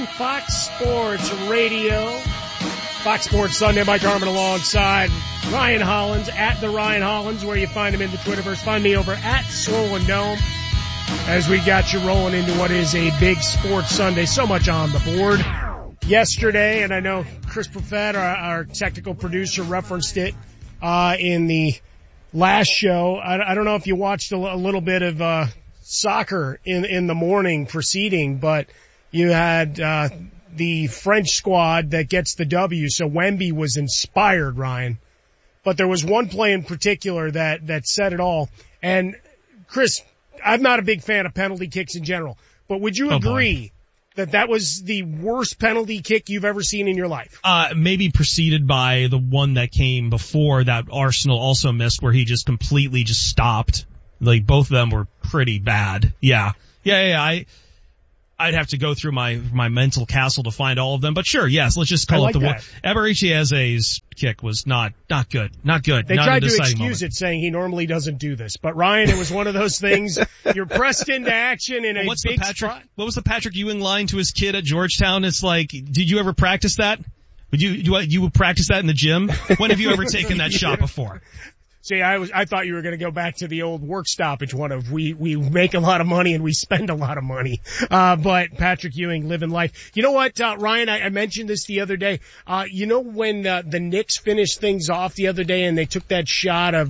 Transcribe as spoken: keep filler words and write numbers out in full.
Fox Sports Radio. Fox Sports Sunday, Mike Harmon alongside Ryan Hollins at the Ryan Hollins, where you find him in the Twitterverse. Find me over at Swollen Dome as we got you rolling into what is a big sports Sunday. So much on the board yesterday, and I know Chris Buffett, our, our technical producer, referenced it uh in the last show. I, I don't know if you watched a, a little bit of uh soccer in in the morning preceding, but you had uh the French squad that gets the W, so Wemby was inspired, Ryan. But there was one play in particular that, that said it all. And, Chris, I'm not a big fan of penalty kicks in general, but would you oh, agree boy. that that was the worst penalty kick you've ever seen in your life? Uh, maybe preceded by the one that came before that Arsenal also missed, where he just completely just stopped. Like, both of them were pretty bad. Yeah. Yeah, yeah, yeah. I, I'd have to go through my my mental castle to find all of them, but sure, yes, let's just call like it the that. one. Eberechi Eze's kick was not not good, not good. They not tried to excuse moment. it, saying he normally doesn't do this, but Ryan, it was one of those things. You're pressed into action in well, a what's big the Patrick? spot. What was the Patrick Ewing line to his kid at Georgetown? It's like, did you ever practice that? Would you do you would practice that in the gym? When have you ever taken that shot before? See, I was, I thought you were going to go back to the old work stoppage one of we, we make a lot of money and we spend a lot of money. Uh, but Patrick Ewing living life. You know what, uh, Ryan, I, I mentioned this the other day. Uh, you know when, uh, the Knicks finished things off the other day and they took that shot of